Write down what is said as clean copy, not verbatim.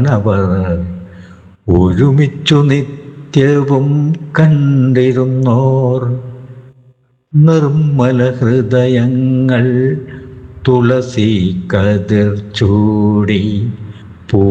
ആണവർ ഒരുമിച്ചു നിത്യവും കണ്ടിരുന്നോർ. നിർമ്മല ഹൃദയങ്ങൾ തുളസി കതിർ ചൂടി